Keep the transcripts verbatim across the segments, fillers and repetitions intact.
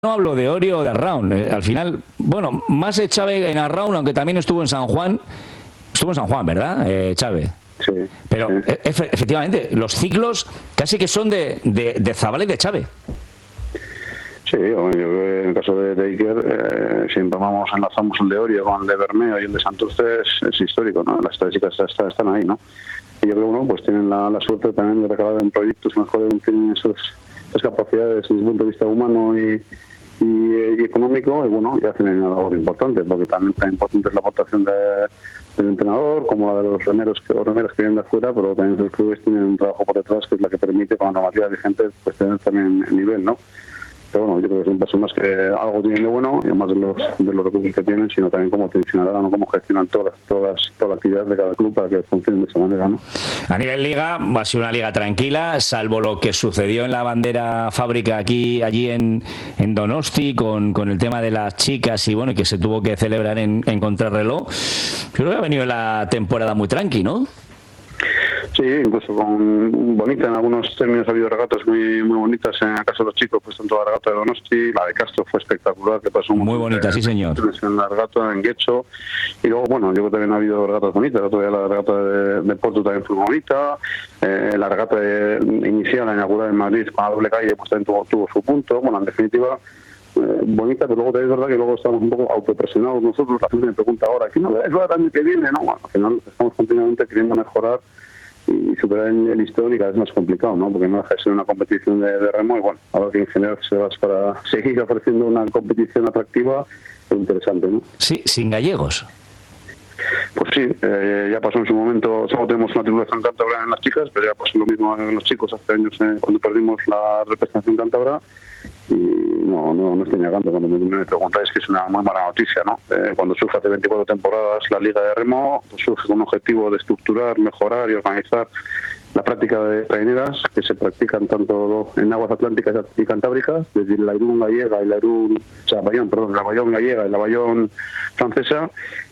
no hablo de Orio o de Arraun. Eh, al final, bueno, más de Chave en Arraun, aunque también estuvo en San Juan. Estuvo en San Juan, ¿verdad, eh, Chave? Sí. Pero sí. E efectivamente, los ciclos casi que son de, de, de Zabala y de Chave. Sí, yo creo que en el caso de, de Iker, eh, si vamos, enlazamos el de Orio con el de Bermeo y el de Santurce, es, es histórico, ¿no? Las estadísticas están, están ahí, ¿no? Y yo creo que, bueno, pues tienen la, la suerte también de recalar en proyectos mejor, tienen esos, esas capacidades desde el punto de vista humano y, y, y económico, y bueno, y hacen una labor importante, porque también tan importante es la aportación de, del entrenador, como la de los remeros que, los remeros que vienen de afuera, pero también los clubes tienen un trabajo por detrás que es la que permite, con la normativa vigente, pues tener también el nivel, ¿no? Pero bueno, yo creo que son personas que algo tienen de bueno, y además de los, de los recursos que tienen, sino también cómo tensionarán o cómo gestionan todas, todas, toda la actividad de cada club para que funcione de esa manera, ¿no? A nivel liga, va a ser una liga tranquila, salvo lo que sucedió en la bandera fábrica aquí, allí en, en Donosti, con, con el tema de las chicas y bueno, y que se tuvo que celebrar en, en contrarreloj. Yo creo que ha venido la temporada muy tranqui, ¿no? Sí, incluso con bonita, en algunos términos ha habido regatas muy muy bonitas. En el caso de los chicos, pues tanto la regata de Donosti, la de Castro fue espectacular, que pasó muy bonita, de, sí señor. En la regata en Guecho, y luego, bueno, yo creo que también ha habido regatas bonitas. El otro día la regata de, de Porto también fue bonita, eh, la regata de, inicial, la inaugural en Madrid con la doble calle, pues también tuvo, tuvo su punto. Bueno, en definitiva, Eh, bonita, pero luego también es verdad que luego estamos un poco autopresionados nosotros. La gente me pregunta ahora, ¿qué no es el año que viene? No, bueno, al final estamos continuamente queriendo mejorar y superar el listón, y cada vez más complicado, ¿no? Porque no deja de ser una competición de, de remo, y bueno, ahora que ingeniarse vas para seguir ofreciendo una competición atractiva e interesante, ¿no? Sí, sin gallegos. Pues sí, eh, ya pasó en su momento. Solo tenemos una tripulación cántabra en las chicas, pero ya pasó lo mismo en los chicos hace años, eh, cuando perdimos la representación cántabra. Y no, no, no estoy negando cuando me, me preguntáis, que es una muy mala noticia, ¿no? Eh, cuando surge hace veinticuatro temporadas la Liga de Remo, pues surge con un objetivo de estructurar, mejorar y organizar la práctica de traineras que se practican tanto en aguas atlánticas y cantábricas, desde la Irún gallega y la Irún, o sea, Bayón, perdón, la Bayón gallega y la Bayón francesa,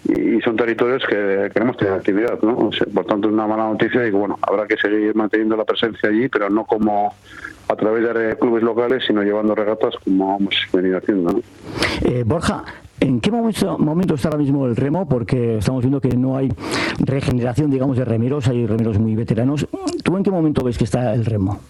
y son territorios que queremos tener actividad, ¿no? O sea, por tanto, es una mala noticia, y bueno, habrá que seguir manteniendo la presencia allí, pero no como a través de clubes locales, sino llevando regatas como hemos venido haciendo, ¿no? Eh, Borja, ¿en qué momento, momento está ahora mismo el remo? Porque estamos viendo que no hay regeneración, digamos, de remeros, hay remeros muy veteranos. ¿Tú en qué momento ves que está el remo?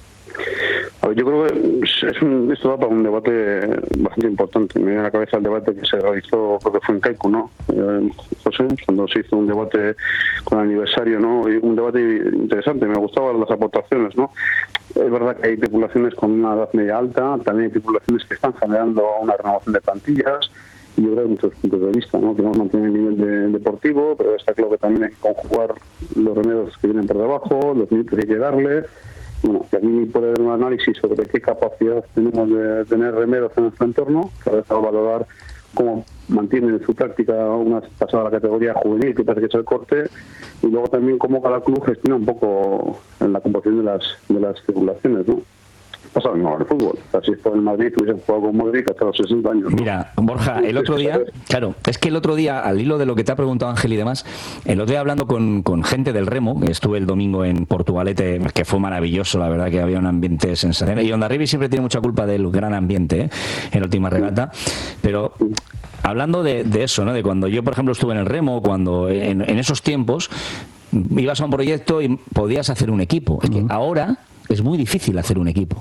A ver, yo creo que es un, esto va para un debate bastante importante. Me viene a la cabeza el debate que se realizó, creo que fue en Kaiku, ¿no? Eh, José, cuando se hizo un debate con el aniversario, ¿no? Y un debate interesante, me gustaban las aportaciones, ¿no? Es verdad que hay tripulaciones con una edad media alta, también hay tripulaciones que están generando una renovación de plantillas, y yo creo que hay muchos puntos de vista, ¿no? Queremos mantener el nivel de, deportivo, pero está claro que también hay que conjugar los remeros que vienen por debajo, los minutos que hay que darle. Bueno, que aquí puede haber un análisis sobre qué capacidad tenemos de tener remeros en nuestro entorno, para valorar cómo mantienen su práctica una pasada la categoría juvenil, que parece que es el corte, y luego también cómo cada club gestiona un poco en la composición de las de las tripulaciones, ¿no? Pasa mismo en el fútbol. Así es, por el Madrid hubiesen jugado con Madrid hasta los sesenta años, ¿no? Mira, Borja, el otro día, claro, es que el otro día, al hilo de lo que te ha preguntado Ángel y demás, el otro día hablando con, con gente del remo, estuve el domingo en Portugalete, que fue maravilloso, la verdad que había un ambiente sensacional, y Hondarribi siempre tiene mucha culpa del gran ambiente, ¿eh? En la última regata, pero hablando de, de eso, ¿no? De cuando yo, por ejemplo, estuve en el remo, cuando en, en esos tiempos ibas a un proyecto y podías hacer un equipo. Es que ahora es muy difícil hacer un equipo.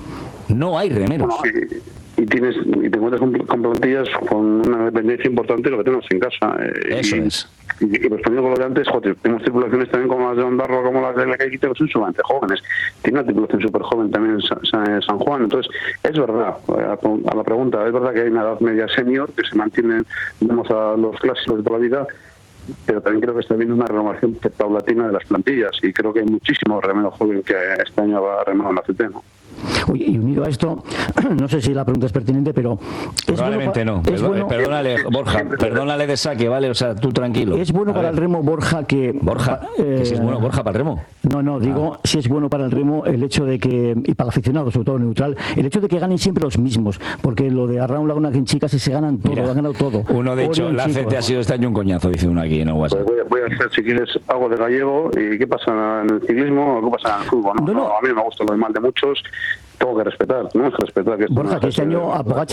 No hay remeros. Bueno, y, y tienes y te encuentras con, con plantillas con una dependencia importante de lo que tenemos en casa. Eh, Eso y, es. Y, y respondiendo con lo de antes, joder, tenemos tripulaciones también como las de Ondarroa, como las de la que son sumamente jóvenes. Tiene una tripulación súper joven también en San, en San Juan. Entonces, es verdad, a, a la pregunta, es verdad que hay una edad media senior que se mantienen, vemos a los clásicos de toda la vida, pero también creo que está habiendo una renovación paulatina de las plantillas, y creo que hay muchísimos remeros jóvenes que este año va a renovar la C T, ¿no? Oye, y unido a esto, no sé si la pregunta es pertinente, pero... Es Probablemente bueno, no. es Perdón, bueno, perdónale, Borja, perdónale de saque, ¿vale? O sea, tú tranquilo. ¿Es bueno a para ver. el remo, Borja, que... Borja, eh, que si es bueno, Borja, para el remo. No, no, digo, Ah. si es bueno para el remo el hecho de que, y para el aficionado, sobre todo neutral, el hecho de que ganen siempre los mismos, porque lo de Arraun Laguna en chicas se ganan todo, Mira, lo han ganado todo. Uno, de hecho, Orio en la chicos, C T ha ¿no? sido este año un coñazo, dice uno aquí en el WhatsApp. Pues voy, a, voy a hacer, si quieres, algo de gallego. ¿Y qué pasa en el ciclismo? ¿Qué pasa en el fútbol? ¿no? No, no. No, a mí me gusta lo mal de muchos. tengo que respetar, tenemos que respetar que esto Borja, no que este es, año eh, a Pogačar